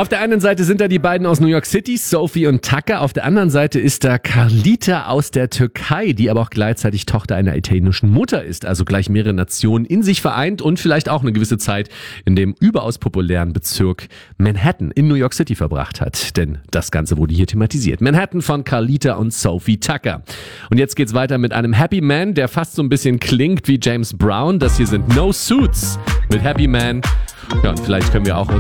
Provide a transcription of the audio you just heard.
Auf der einen Seite sind da die beiden aus New York City, Sophie und Tucker. Auf der anderen Seite ist da Carlita aus der Türkei, die aber auch gleichzeitig Tochter einer italienischen Mutter ist. Also gleich mehrere Nationen in sich vereint und vielleicht auch eine gewisse Zeit in dem überaus populären Bezirk Manhattan in New York City verbracht hat. Denn das Ganze wurde hier thematisiert. Manhattan von Carlita und Sophie Tucker. Und jetzt geht's weiter mit einem Happy Man, der fast so ein bisschen klingt wie James Brown. Das hier sind No Suits mit Happy Man. Ja, und vielleicht können wir auch